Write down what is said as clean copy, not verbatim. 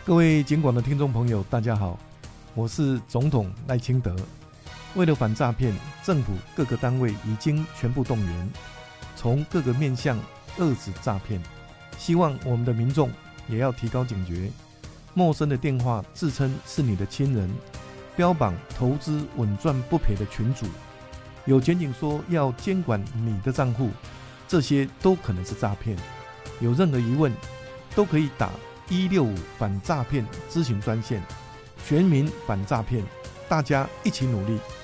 各位警广的听众朋友，大家好，我是总统赖清德。为了反诈骗，政府各个单位已经全部动员，从各个面向遏止诈骗。希望我们的民众也要提高警觉，陌生的电话自称是你的亲人，标榜投资稳赚不赔的群组，有检警说要监管你的账户，这些都可能是诈骗。有任何疑问都可以打165反诈骗咨询专线，全民反诈骗，大家一起努力。